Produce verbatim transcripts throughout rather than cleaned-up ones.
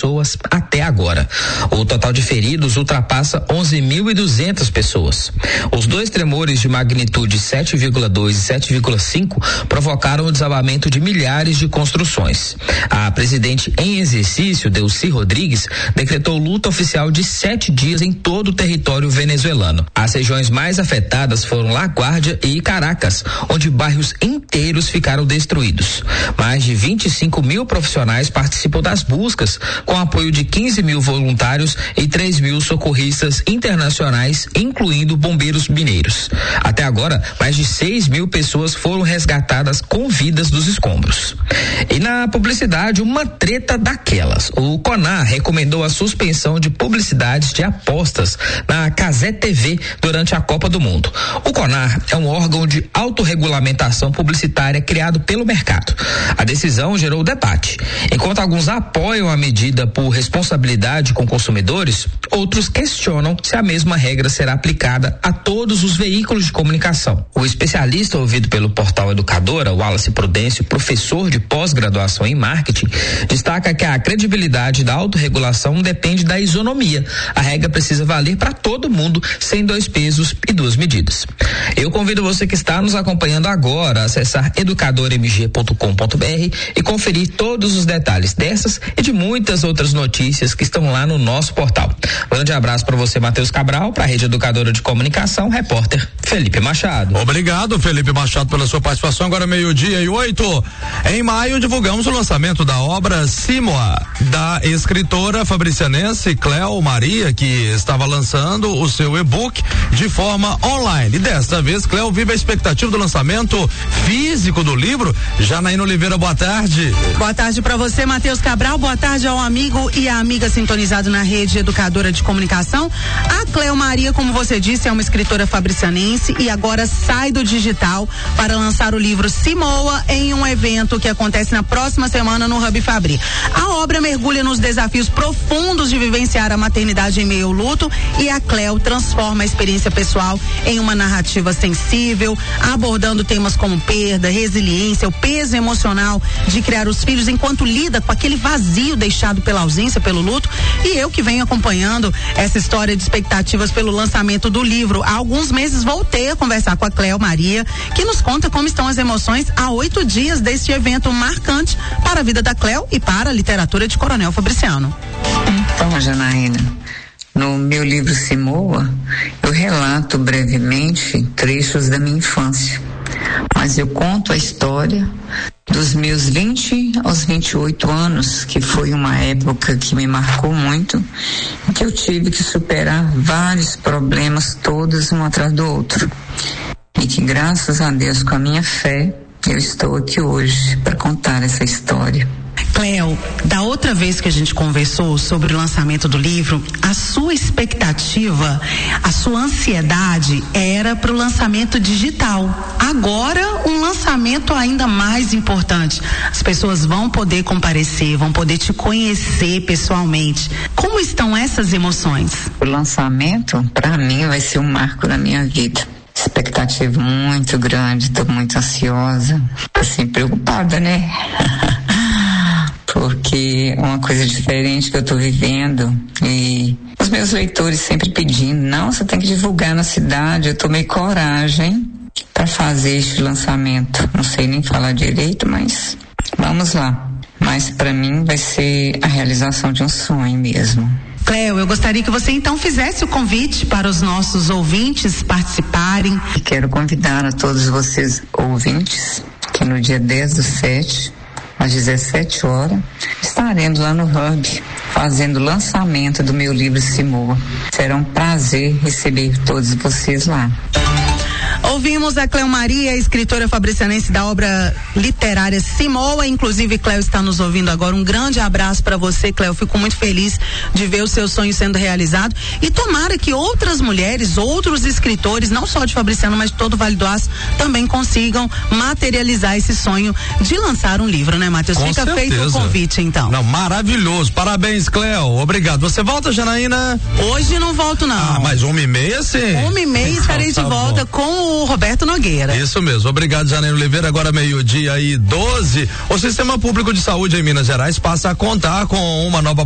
pessoas até agora. O total de feridos ultrapassa onze mil e duzentas pessoas. Os dois tremores de magnitude sete vírgula dois e sete vírgula cinco provocaram o desabamento de milhares de construções. A presidente em exercício, Delcy Rodrigues, decretou luta oficial de sete dias em todo o território venezuelano. As regiões mais afetadas foram La Guardia e Caracas, onde bairros inteiros ficaram destruídos. Mais de vinte e cinco mil profissionais participam das buscas, com apoio de quinze mil voluntários e três mil socorristas internacionais, incluindo bombeiros mineiros. Até agora, mais de seis mil pessoas foram resgatadas com vidas dos escombros. E na publicidade, uma treta daquelas. O CONAR recomendou a suspensão de publicidades de apostas na Cazé T V durante a Copa do Mundo. O CONAR é um órgão de autorregulamentação publicitária criado pelo mercado. A decisão gerou debate. Enquanto alguns apoiam a medida por responsabilidade com consumidores, outros questionam se a mesma regra será aplicada a todos os veículos de comunicação. O especialista ouvido pelo portal Educadora, Wallace Prudêncio, professor de pós-graduação em marketing, destaca que a credibilidade da autorregulação depende da isonomia. A regra precisa valer para todo mundo, sem dois pesos e duas medidas. Eu convido você que está nos acompanhando agora a acessar educador m g ponto com ponto b r e conferir todos os detalhes dessas e de muitas outras notícias que estão lá no nosso portal. Grande abraço para você, Matheus Cabral, para a Rede Educadora de Comunicação, repórter Felipe Machado. Obrigado, Felipe Machado, pela sua participação. Agora meio-dia e oito. Em maio divulgamos o lançamento da obra Simoa, da escritora fabricianense Cleo Maria, que estava lançando o seu e-book de forma online. E desta vez, Cleo vive a expectativa do lançamento físico do livro. Janaína Oliveira, boa tarde. Boa tarde para você, Matheus Cabral. Boa tarde ao amigo e à amiga sintonizado na Rede Educadora de Comunicação. A Cleo Maria, como você disse, é uma escritora fabricianense e agora sai do digital para lançar o livro Simoa em um evento que acontece na próxima semana no Hub Fabri. A obra mergulha nos desafios profundos de vivenciar a maternidade em meio ao luto e a Cleo transforma a experiência pessoal em uma narrativa sensível, abordando temas como perda, resiliência, o peso emocional de criar os filhos enquanto lida com aquele vazio deixado pela ausência, pelo luto. E eu que venho acompanhando essa história de expectativas pelo lançamento do livro há alguns meses, voltei a conversar com a Cleo Maria, que nos conta como estão as emoções há oito dias deste evento marcante para a vida da Cleo e para a literatura de Coronel Fabriciano. Então, Janaína, no meu livro Simoa, eu relato brevemente trechos da minha infância, mas eu conto a história dos meus vinte aos vinte e oito anos, que foi uma época que me marcou muito, que eu tive que superar vários problemas, todos um atrás do outro, e que graças a Deus, com a minha fé, eu estou aqui hoje para contar essa história. Cleo, da outra vez que a gente conversou sobre o lançamento do livro, a sua expectativa, a sua ansiedade era para o lançamento digital. Agora, um lançamento ainda mais importante. As pessoas vão poder comparecer, vão poder te conhecer pessoalmente. Como estão essas emoções? O lançamento, para mim, vai ser um marco na minha vida. Expectativa muito grande, estou muito ansiosa, assim, preocupada, né? Porque é uma coisa diferente que eu estou vivendo e os meus leitores sempre pedindo, não, você tem que divulgar na cidade. Eu tomei coragem para fazer este lançamento. Não sei nem falar direito, mas vamos lá. Mas para mim vai ser a realização de um sonho mesmo. Cleo, eu gostaria que você então fizesse o convite para os nossos ouvintes participarem. Quero convidar a todos vocês ouvintes que no dia dez do sete, às dezessete horas, estaremos lá no Hub fazendo o lançamento do meu livro Simoa. Será um prazer receber todos vocês lá. Ouvimos a Cleo Maria, escritora fabricianense da obra literária Simoa. Inclusive, Cleo está nos ouvindo agora. Um grande abraço para você, Cleo. Fico muito feliz de ver o seu sonho sendo realizado. E tomara que outras mulheres, outros escritores, não só de Fabriciano, mas de todo o Vale do Aço, também consigam materializar esse sonho de lançar um livro, né, Matheus? Com Fica certeza. feito o convite, então. Não, maravilhoso. Parabéns, Cleo. Obrigado. Você volta, Janaína? Hoje não volto, não. Ah, mas uma e meia, sim. Uma e meia estarei tá de volta bom. com o Roberto Nogueira. Isso mesmo. Obrigado, Janaína Oliveira. Agora meio-dia e doze. O Sistema Público de Saúde em Minas Gerais passa a contar com uma nova plataforma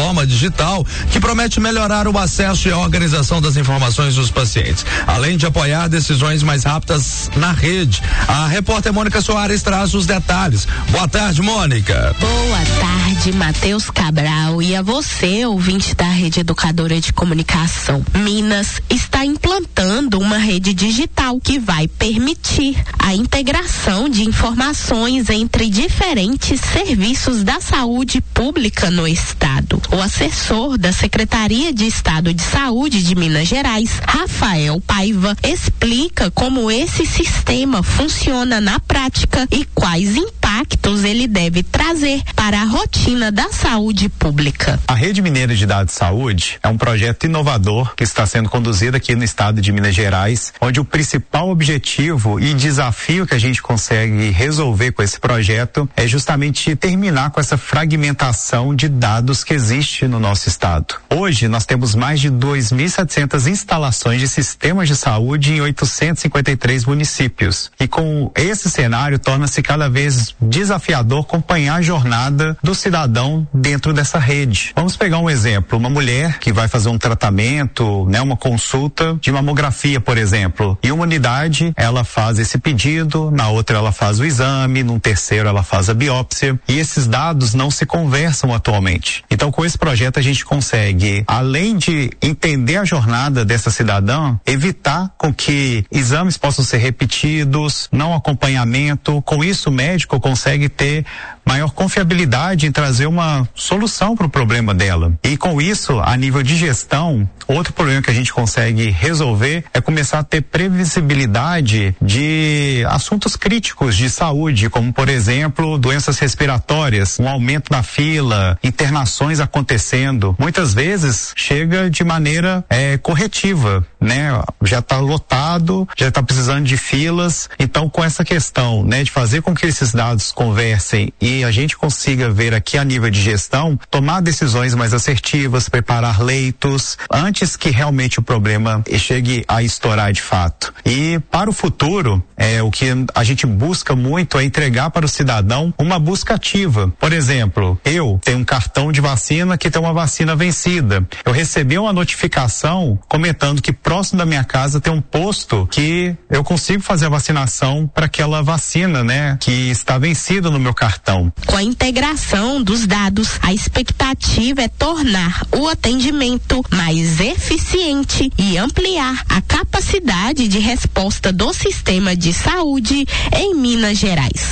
plataforma digital que promete melhorar o acesso e a organização das informações dos pacientes, além de apoiar decisões mais rápidas na rede. A repórter Mônica Soares traz os detalhes. Boa tarde, Mônica. Boa tarde, Matheus Cabral, e a você, ouvinte da Rede Educadora de Comunicação. Minas está implantando uma rede digital que vai permitir a integração de informações entre diferentes serviços da saúde pública no estado. O assessor da Secretaria de Estado de Saúde de Minas Gerais, Rafael Paiva, explica como esse sistema funciona na prática e quais impactos ele deve trazer para a rotina da saúde pública. A Rede Mineira de Dados de Saúde é um projeto inovador que está sendo conduzido aqui no estado de Minas Gerais, onde o principal objetivo e desafio que a gente consegue resolver com esse projeto é justamente terminar com essa fragmentação de dados que existe no nosso estado. Hoje nós temos mais de dois mil e setecentas instalações de sistemas de saúde em oitocentos e cinquenta e três municípios. E com esse cenário torna-se cada vez desafiador acompanhar a jornada do cidadão dentro dessa rede. Vamos pegar um exemplo, uma mulher que vai fazer um tratamento, né, uma consulta de mamografia, por exemplo. Em uma unidade ela faz esse pedido, na outra ela faz o exame, num terceiro ela faz a biópsia, e esses dados não se conversam atualmente. Então, com esse projeto a gente consegue, além de entender a jornada dessa cidadã, evitar com que exames possam ser repetidos, não acompanhamento. Com isso, o médico consegue ter maior confiabilidade em trazer uma solução para o problema dela. E com isso, a nível de gestão, outro problema que a gente consegue resolver é começar a ter previsibilidade de assuntos críticos de saúde, como, por exemplo, doenças respiratórias, um aumento na fila, internações acontecendo. Muitas vezes chega de maneira é, corretiva, né? Já está lotado, já está precisando de filas. Então, com essa questão, né, de fazer com que esses dados conversem e a gente consiga ver aqui a nível de gestão, tomar decisões mais assertivas, preparar leitos, antes que realmente o problema chegue a estourar de fato. E para o futuro, é, o que a gente busca muito é entregar para o cidadão uma busca ativa. Por exemplo, eu tenho um cartão de vacina que tem uma vacina vencida. Eu recebi uma notificação comentando que próximo da minha casa tem um posto que eu consigo fazer a vacinação para aquela vacina, né, que está vencida no meu cartão. Com a integração dos dados, a expectativa é tornar o atendimento mais eficiente e ampliar a capacidade de resposta do sistema de saúde em Minas Gerais.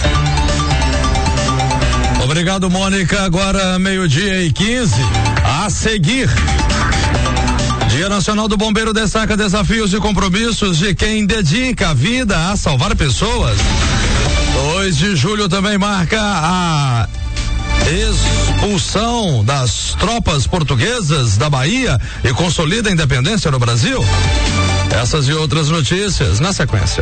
Obrigado, Mônica. Agora meio-dia e quinze. A seguir, Dia Nacional do Bombeiro destaca desafios e compromissos de quem dedica a vida a salvar pessoas. dois de julho também marca a expulsão das tropas portuguesas da Bahia e consolida a independência no Brasil. Essas e outras notícias na sequência.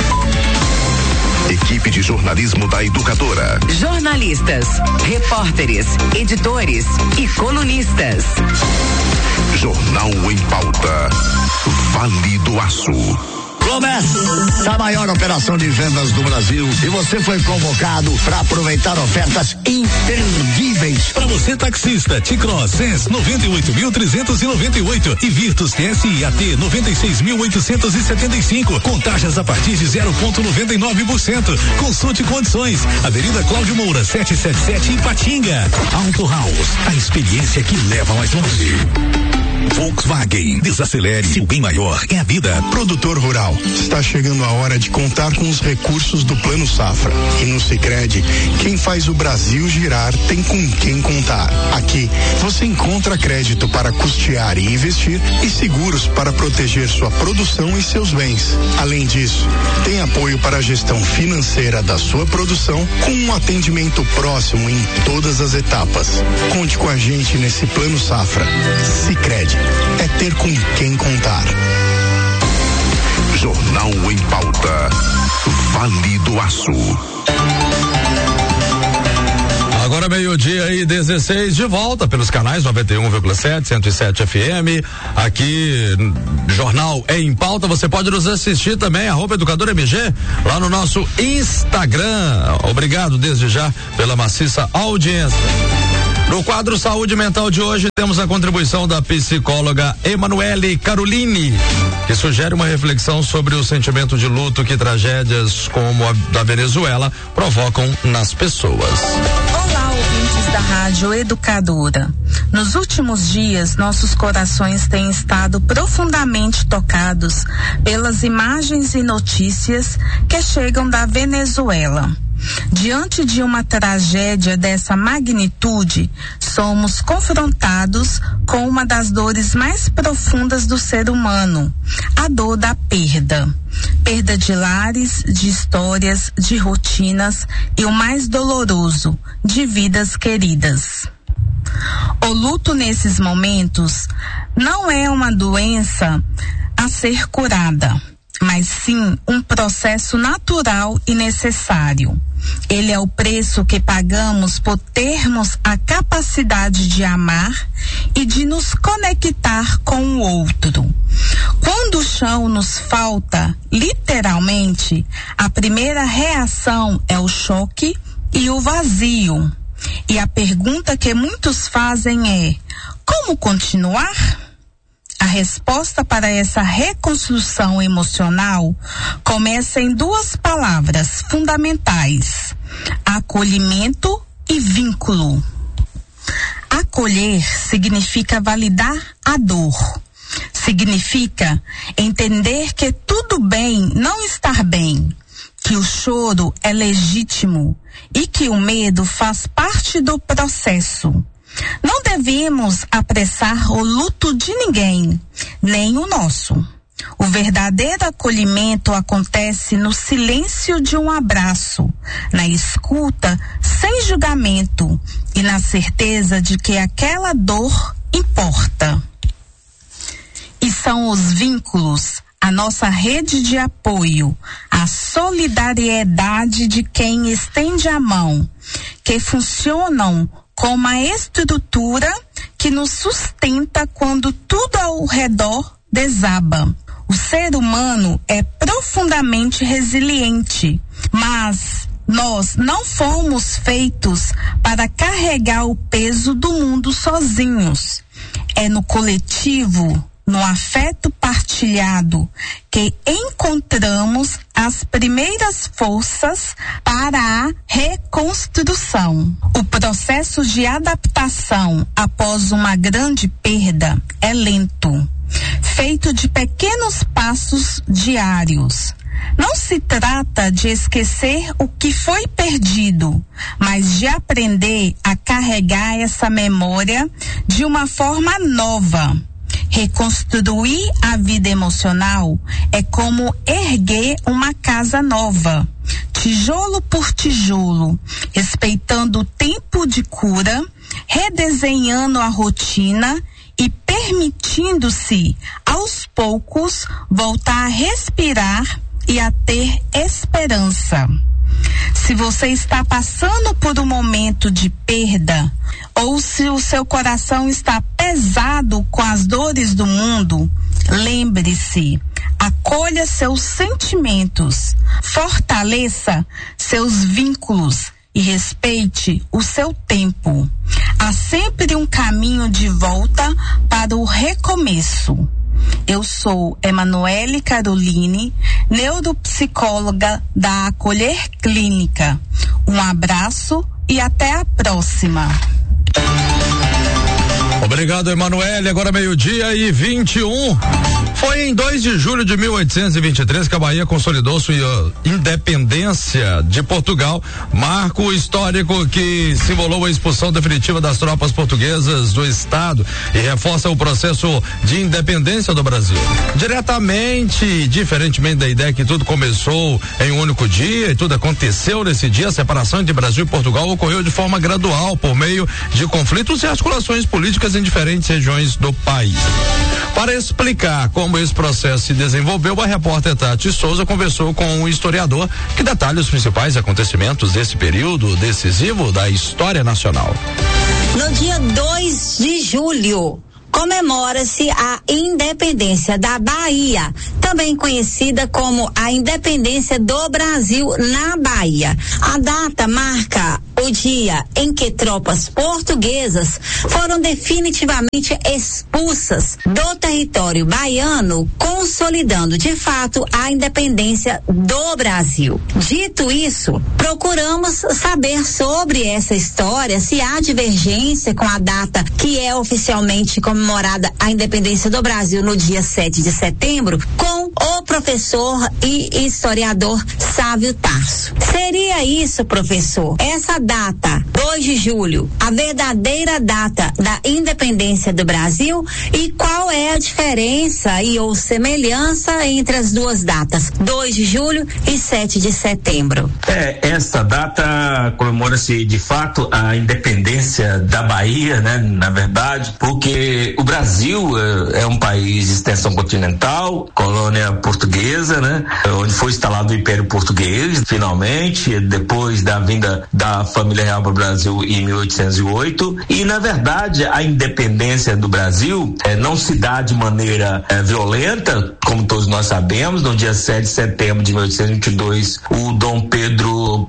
Equipe de jornalismo da Educadora. Jornalistas, repórteres, editores e colunistas. Jornal em Pauta. Vale do Aço. Começa a maior operação de vendas do Brasil e você foi convocado para aproveitar ofertas imperdíveis. Para você taxista, T-Cross Sens noventa e oito mil trezentos e noventa e oito e Virtus T S I A T noventa e seis mil oitocentos e setenta e cinco com taxas a partir de zero vírgula noventa e nove por cento. Consulte condições. Avenida Cláudio Moura setecentos e setenta e sete em Patinga. Auto House, a experiência que leva mais longe. Volkswagen, desacelere, seu bem maior é a vida. Produtor rural, está chegando a hora de contar com os recursos do Plano Safra. E no Sicredi, quem faz o Brasil girar tem com quem contar. Aqui, você encontra crédito para custear e investir e seguros para proteger sua produção e seus bens. Além disso, tem apoio para a gestão financeira da sua produção com um atendimento próximo em todas as etapas. Conte com a gente nesse Plano Safra. Sicredi. É ter com quem contar. Jornal em Pauta. Vale do Aço. Agora meio-dia e dezesseis, de volta pelos canais noventa e um vírgula sete, cento e sete F M. Aqui, Jornal em Pauta. Você pode nos assistir também, arroba Educador M G, lá no nosso Instagram. Obrigado desde já pela maciça audiência. No quadro Saúde Mental de hoje, temos a contribuição da psicóloga Emanuele Carolini, que sugere uma reflexão sobre o sentimento de luto que tragédias como a da Venezuela provocam nas pessoas. Olá, ouvintes da Rádio Educadora. Nos últimos dias, nossos corações têm estado profundamente tocados pelas imagens e notícias que chegam da Venezuela. Diante de uma tragédia dessa magnitude, somos confrontados com uma das dores mais profundas do ser humano, a dor da perda. Perda de lares, de histórias, de rotinas e o mais doloroso, de vidas queridas. O luto nesses momentos não é uma doença a ser curada, mas sim um processo natural e necessário. Ele é o preço que pagamos por termos a capacidade de amar e de nos conectar com o outro. Quando o chão nos falta, literalmente, a primeira reação é o choque e o vazio. E a pergunta que muitos fazem é: como continuar? A resposta para essa reconstrução emocional começa em duas palavras fundamentais: acolhimento e vínculo. Acolher significa validar a dor. Significa entender que tudo bem não estar bem, que o choro é legítimo e que o medo faz parte do processo. Não devemos apressar o luto de ninguém, nem o nosso. O verdadeiro acolhimento acontece no silêncio de um abraço, na escuta sem julgamento e na certeza de que aquela dor importa. E são os vínculos, a nossa rede de apoio, a solidariedade de quem estende a mão, que funcionam como a estrutura que nos sustenta quando tudo ao redor desaba. O ser humano é profundamente resiliente, mas nós não fomos feitos para carregar o peso do mundo sozinhos. É no coletivo, no afeto partilhado, que encontramos as primeiras forças para a reconstrução. O processo de adaptação após uma grande perda é lento, feito de pequenos passos diários. Não se trata de esquecer o que foi perdido, mas de aprender a carregar essa memória de uma forma nova. Reconstruir a vida emocional é como erguer uma casa nova, tijolo por tijolo, respeitando o tempo de cura, redesenhando a rotina e permitindo-se, aos poucos, voltar a respirar e a ter esperança. Se você está passando por um momento de perda, ou se o seu coração está pesado com as dores do mundo, lembre-se, acolha seus sentimentos, fortaleça seus vínculos e respeite o seu tempo. Há sempre um caminho de volta para o recomeço. Eu sou Emanuele Caroline, neuropsicóloga da Acolher Clínica. Um abraço e até a próxima. Obrigado, Emanuele. Agora meio-dia e vinte e um. Foi em dois de julho de mil oitocentos e vinte e três que a Bahia consolidou sua independência de Portugal, marco histórico que simbolou a expulsão definitiva das tropas portuguesas do estado e reforça o processo de independência do Brasil. Diretamente, diferentemente da ideia que tudo começou em um único dia e tudo aconteceu nesse dia, a separação entre Brasil e Portugal ocorreu de forma gradual por meio de conflitos e articulações políticas em diferentes regiões do país. Para explicar como esse processo se desenvolveu, a repórter Tati Souza conversou com um historiador que detalha os principais acontecimentos desse período decisivo da história nacional. No dia dois de julho, comemora-se a independência da Bahia, também conhecida como a independência do Brasil na Bahia. A data marca o dia em que tropas portuguesas foram definitivamente expulsas do território baiano, consolidando de fato a independência do Brasil. Dito isso, procuramos saber sobre essa história, se há divergência com a data que é oficialmente comemorada a independência do Brasil no dia sete de setembro, com o professor e historiador Sávio Tarso. Seria isso, professor? Essa data, dois de julho, a verdadeira data da independência do Brasil? E qual é a diferença e ou semelhança entre as duas datas, dois de julho e sete de setembro? É, essa data comemora-se de fato a independência da Bahia, né? Na verdade, porque o Brasil é, é um país de extensão continental, colônia portuguesa, né? Onde foi instalado o Império Português, finalmente, depois da vinda da família real para o Brasil em mil oitocentos e oito. E, na verdade, a independência do Brasil eh, não se dá de maneira eh, violenta, como todos nós sabemos. No dia sete de setembro de mil oitocentos e vinte e dois, o Dom Pedro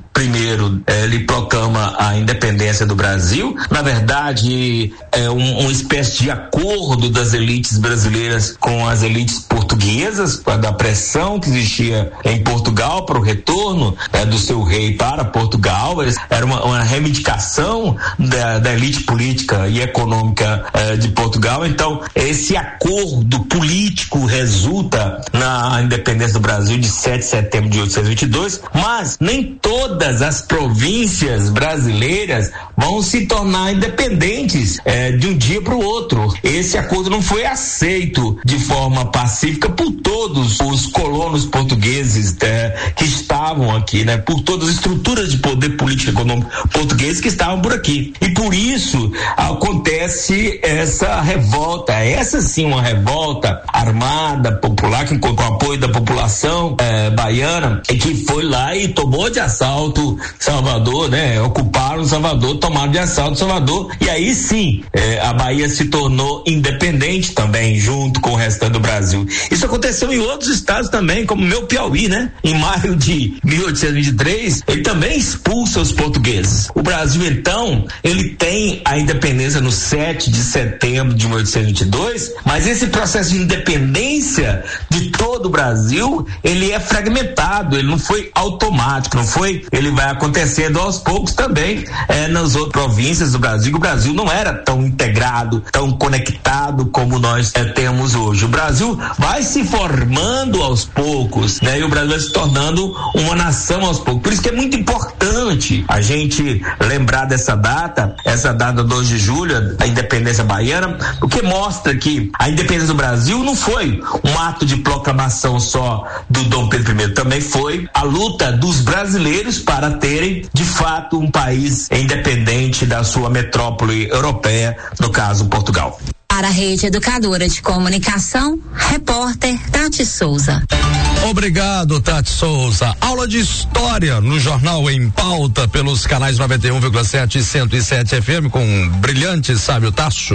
I eh, ele proclama a independência do Brasil. Na verdade, é um, uma espécie de acordo das elites brasileiras com as elites portuguesas, da pressão que existia em Portugal para o retorno eh, do seu rei para Portugal. Era uma, uma reivindicação da, da elite política e econômica eh, de Portugal. Então, esse acordo político resulta na independência do Brasil de sete de setembro de mil oitocentos e vinte e dois, mas nem todas as províncias brasileiras vão se tornar independentes eh, de um dia para o outro. Esse acordo não foi aceito de forma pacífica por todos os colonos portugueses eh, que estavam aqui, né? Por todas as estruturas de poder político e econômico portugueses que estavam por aqui. E por isso acontece essa revolta, essa sim uma revolta armada, popular, que com o apoio da população eh, baiana, e que foi lá e tomou de assalto Salvador, né? Ocuparam Salvador, tomaram de assalto Salvador, e aí sim eh, a Bahia se tornou independente também, junto com o restante do Brasil. Isso aconteceu em outros estados também, como o meu Piauí, né? Em maio de mil oitocentos e vinte e três, ele também expulsa os portugueses. O Brasil, então, ele tem a independência no sete de setembro de mil oitocentos e vinte e dois, mas esse processo de independência de todo o Brasil, ele é fragmentado, ele não foi automático, não foi, ele vai acontecendo aos poucos também é, nas outras províncias do Brasil. O Brasil não era tão integrado, tão conectado como nós é, temos hoje. O Brasil vai se formando aos poucos, né? E o Brasil vai se tornando uma nação aos poucos. Por isso que é muito importante a gente lembrar dessa data, essa data dois de julho, a independência baiana, porque mostra que a independência do Brasil não foi um ato de proclamação só do Dom Pedro I, também foi a luta dos brasileiros para terem, de fato, um país independente da sua metrópole europeia, no caso, Portugal. Para a Rede Educadora de Comunicação, repórter Tati Souza. Obrigado, Tati Souza. Aula de História no Jornal em Pauta pelos canais noventa e um vírgula sete e cento e sete F M com um brilhante Sávio Tarso.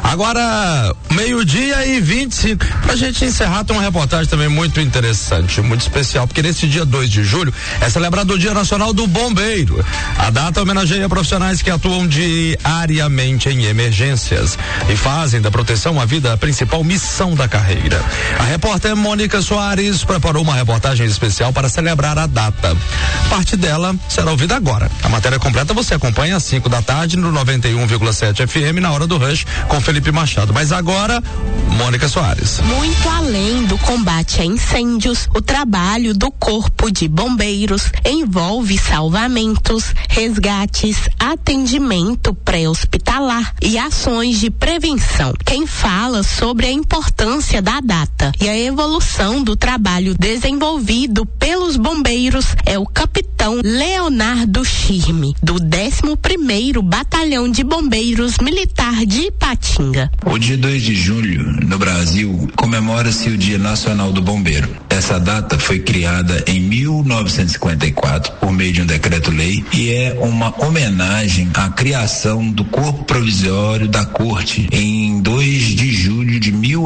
Agora, meio-dia e vinte e cinco. Pra gente encerrar, tem uma reportagem também muito interessante, muito especial, porque nesse dia dois de julho é celebrado o Dia Nacional do Bombeiro. A data homenageia profissionais que atuam diariamente em emergências e fazem da proteção à vida a principal missão da carreira. A repórter Mônica Soares preparou uma reportagem especial para celebrar a data. Parte dela será ouvida agora. A matéria completa você acompanha às cinco da tarde no noventa e um vírgula sete F M na hora do Rush com Felipe Machado. Mas agora, Mônica Soares. Muito além do combate a incêndios, o trabalho do Corpo de Bombeiros envolve salvamentos, resgates, atendimento pré-hospitalar e ações de prevenção. Quem fala sobre a importância da data e a evolução do trabalho desenvolvido pelos bombeiros é o capitão Leonardo Schirme, do décimo primeiro Batalhão de Bombeiros Militar de Ipatinga. O dia dois de julho, no Brasil, comemora-se o Dia Nacional do Bombeiro. Essa data foi criada em mil novecentos e cinquenta e quatro por meio de um decreto-lei e é uma homenagem à criação do Corpo Provisório da Corte em dois de julho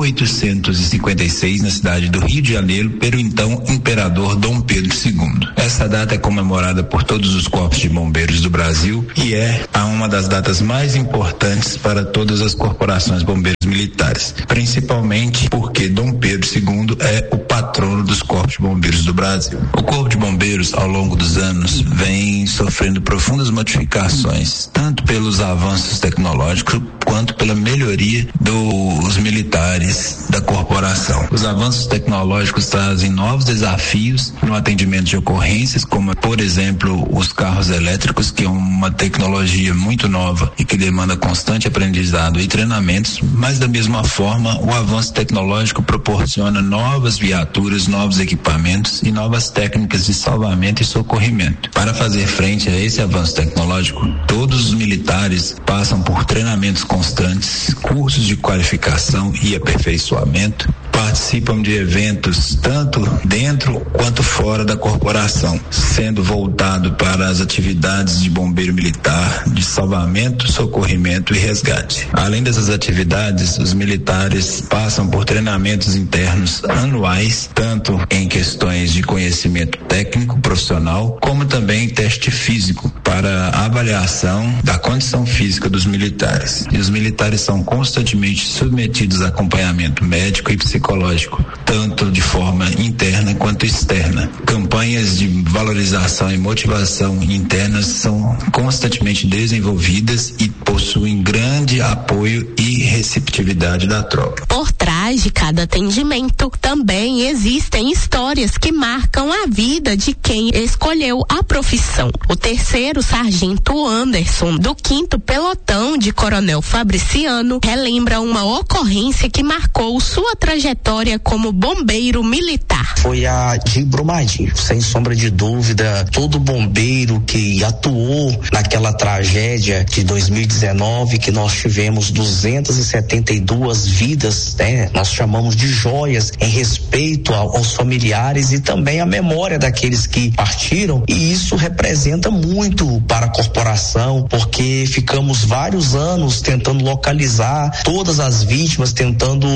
oitocentos e cinquenta e seis na cidade do Rio de Janeiro pelo então imperador Dom Pedro segundo. Essa data é comemorada por todos os corpos de bombeiros do Brasil e é uma das datas mais importantes para todas as corporações bombeiros militares, principalmente porque Dom Pedro segundo é o patrono dos corpos de bombeiros do Brasil. O Corpo de Bombeiros, ao longo dos anos, vem sofrendo profundas modificações, tanto pelos avanços tecnológicos quanto pela melhoria dos militares da corporação. Os avanços tecnológicos trazem novos desafios no atendimento de ocorrências, como, por exemplo, os carros elétricos, que é uma tecnologia muito nova e que demanda constante aprendizado e treinamentos, mas da mesma forma, o avanço tecnológico proporciona novas viaturas, novos equipamentos e novas técnicas de salvamento e socorrimento. Para fazer frente a esse avanço tecnológico, todos os militares passam por treinamentos constantes, cursos de qualificação e aperfeiçoamento, participam de eventos tanto dentro quanto fora da corporação, sendo voltado para as atividades de bombeiro militar, de salvamento, socorrimento e resgate. Além dessas atividades, os militares passam por treinamentos internos anuais, tanto em questões de conhecimento técnico profissional, como também teste físico para avaliação da condição física dos militares. E os militares são constantemente submetidos a acompanhamento médico e psicológico, tanto de forma interna quanto externa. Campanhas de valorização e motivação internas são constantemente desenvolvidas e possuem grande apoio e receptividade da tropa. Por trás de cada atendimento, também existem histórias que marcam a vida de quem escolheu a profissão. O terceiro sargento Anderson, do quinto pelotão de Coronel Fabriciano, relembra uma ocorrência que marcou sua trajetória como bombeiro militar. Foi a de Brumadinho, sem sombra de dúvida, todo bombeiro que atuou naquela tragédia de dois mil e dezenove, que nós tivemos duzentas e setenta e duas vidas, né? Nós chamamos de joias em respeito aos familiares e também a memória daqueles que partiram, e isso representa muito para a corporação, porque ficamos vários anos tentando localizar todas as vítimas, tentando